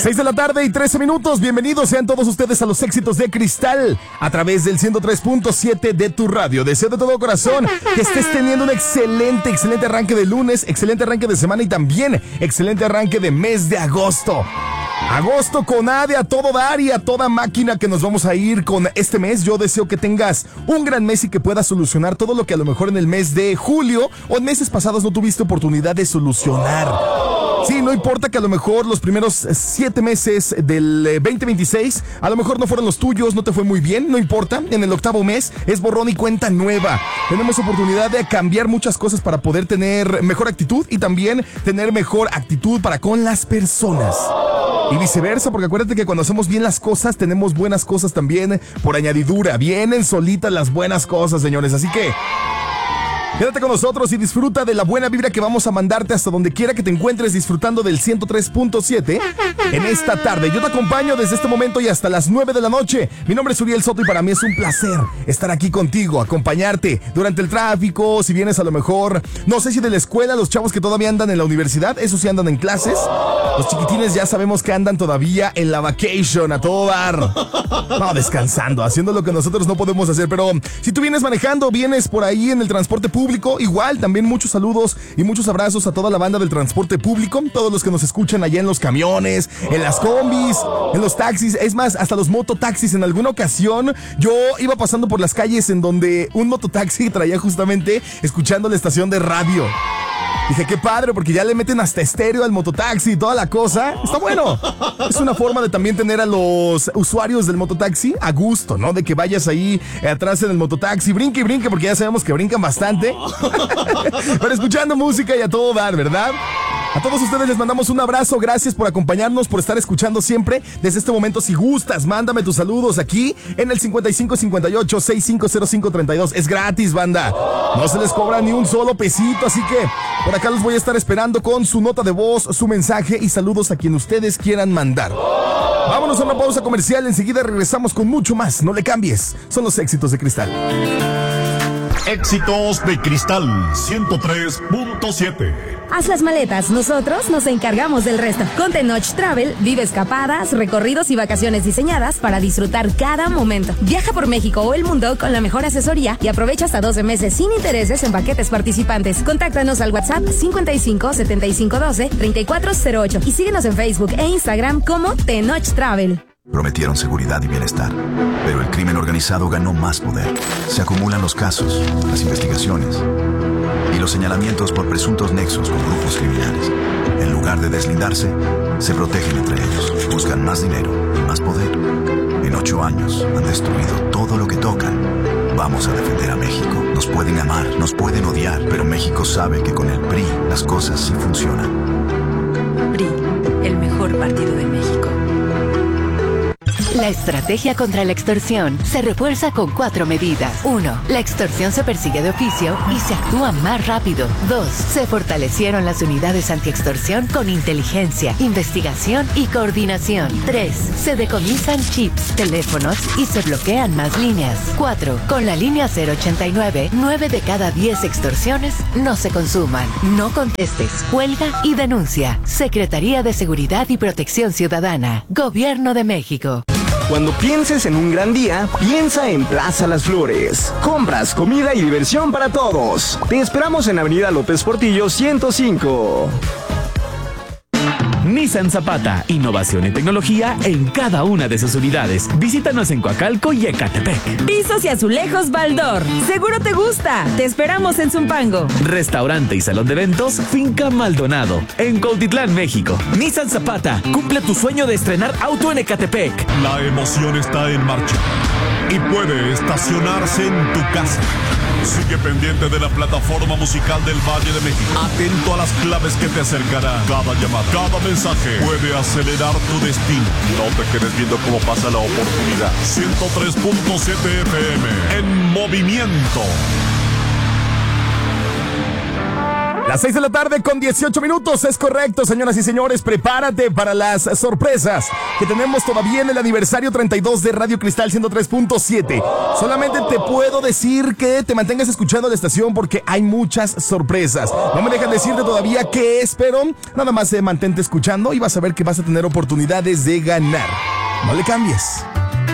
6 de la tarde y 13 minutos. Bienvenidos sean todos ustedes a los éxitos de Cristal a través del 103.7 de tu radio. Deseo de todo corazón que estés teniendo un excelente arranque de lunes, excelente arranque de semana y también excelente arranque de mes de agosto. Agosto con A de a todo dar y a toda máquina que nos vamos a ir con este mes. Yo deseo que tengas un gran mes y que puedas solucionar todo lo que a lo mejor en el mes de julio o en meses pasados no tuviste oportunidad de solucionar. Sí, no importa que a lo mejor los primeros 7 meses del 2026 a lo mejor no fueron los tuyos, no te fue muy bien, no importa. En el 8º mes es borrón y cuenta nueva. Tenemos oportunidad de cambiar muchas cosas para poder tener mejor actitud y también tener mejor actitud para con las personas. Y viceversa, porque acuérdate que cuando hacemos bien las cosas, tenemos buenas cosas también por añadidura. Vienen solitas las buenas cosas, señores. Así que quédate con nosotros y disfruta de la buena vibra que vamos a mandarte hasta donde quiera que te encuentres disfrutando del 103.7 en esta tarde. Yo te acompaño desde este momento y hasta las 9 de la noche. Mi nombre es Uriel Soto y para mí es un placer estar aquí contigo, acompañarte durante el tráfico, si vienes a lo mejor, no sé si de la escuela, los chavos que todavía andan en la universidad, esos sí andan en clases. Los chiquitines ya sabemos que andan todavía en la vacation, a todo dar. No, descansando, haciendo lo que nosotros no podemos hacer. Pero si tú vienes manejando, vienes por ahí en el transporte público, igual también muchos saludos y muchos abrazos a toda la banda del transporte público, todos los que nos escuchan allá en los camiones, en las combis, en los taxis, es más, hasta los mototaxis. En alguna ocasión yo iba pasando por las calles en donde un mototaxi traía justamente escuchando la estación de radio. Dije, qué padre, porque ya le meten hasta estéreo al mototaxi y toda la cosa. Está bueno. Es una forma de también tener a los usuarios del mototaxi a gusto, ¿no? De que vayas ahí atrás en el mototaxi, brinque y brinque, porque ya sabemos que brincan bastante. Pero escuchando música y a todo dar, ¿verdad? A todos ustedes les mandamos un abrazo, gracias por acompañarnos, por estar escuchando siempre. Desde este momento, si gustas, mándame tus saludos aquí en el 5558-650532. Es gratis, banda. No se les cobra ni un solo pesito, así que por acá los voy a estar esperando con su nota de voz, su mensaje y saludos a quien ustedes quieran mandar. Vámonos a una pausa comercial, enseguida regresamos con mucho más. No le cambies, son los éxitos de Cristal. Éxitos de Cristal 103.7. Haz las maletas, nosotros nos encargamos del resto. Con Tenoch Travel, vive escapadas, recorridos y vacaciones diseñadas para disfrutar cada momento. Viaja por México o el mundo con la mejor asesoría y aprovecha hasta 12 meses sin intereses en paquetes participantes. Contáctanos al WhatsApp 55 75 12 3408 y síguenos en Facebook e Instagram como Tenoch Travel. Prometieron seguridad y bienestar, pero el crimen organizado ganó más poder. Se acumulan los casos, las investigaciones y los señalamientos por presuntos nexos con grupos criminales. En lugar de deslindarse, se protegen entre ellos, buscan más dinero y más poder. En 8 años han destruido todo lo que tocan. Vamos a defender a México. Nos pueden amar, nos pueden odiar, pero México sabe que con el PRI las cosas sí funcionan. PRI, el mejor partido de México. La estrategia contra la extorsión se refuerza con 4 medidas. 1. La extorsión se persigue de oficio y se actúa más rápido. 2. Se fortalecieron las unidades antiextorsión con inteligencia, investigación y coordinación. 3. Se decomisan chips, teléfonos y se bloquean más líneas. 4. Con la línea 089, 9 de cada 10 extorsiones no se consuman. No contestes, cuelga y denuncia. Secretaría de Seguridad y Protección Ciudadana. Gobierno de México. Cuando pienses en un gran día, piensa en Plaza Las Flores. Compras, comida y diversión para todos. Te esperamos en Avenida López Portillo 105. Nissan Zapata, innovación y tecnología en cada una de sus unidades. Visítanos en Coacalco y Ecatepec. Pisos y azulejos Baldor. Seguro te gusta. Te esperamos en Zumpango. Restaurante y salón de eventos Finca Maldonado, en Cuautitlán, México. Nissan Zapata, cumple tu sueño de estrenar auto en Ecatepec. La emoción está en marcha y puede estacionarse en tu casa. Sigue pendiente de la plataforma musical del Valle de México. Atento a las claves que te acercarán. Cada llamada, cada mensaje puede acelerar tu destino. No te quedes viendo cómo pasa la oportunidad. 103.7 FM en movimiento. Las 6 de la tarde con 18 minutos, es correcto, señoras y señores, prepárate para las sorpresas que tenemos todavía en el aniversario 32 de Radio Cristal 103.7. Solamente te puedo decir que te mantengas escuchando la estación porque hay muchas sorpresas. No me dejan decirte todavía qué es, pero nada más mantente escuchando y vas a ver que vas a tener oportunidades de ganar. No le cambies.